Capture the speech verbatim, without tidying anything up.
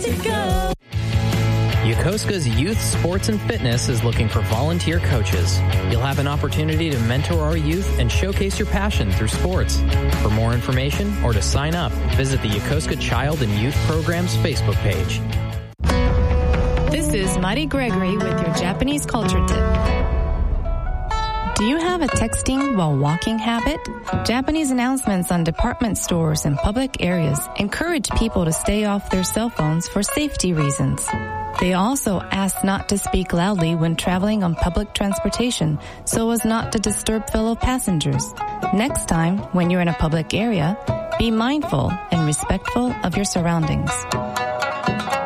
to go. Yokosuka's Youth Sports and Fitness is looking for volunteer coaches. You'll have an opportunity to mentor our youth and showcase your passion through sports. For more information or to sign up, visit the Yokosuka Child and Youth Programs Facebook page. This is Mari Gregory with your Japanese culture tip. Do you have a texting while walking habit? Japanese announcements on department stores and public areas encourage people to stay off their cell phones for safety reasons. They also ask not to speak loudly when traveling on public transportation so as not to disturb fellow passengers. Next time, when you're in a public area, be mindful and respectful of your surroundings.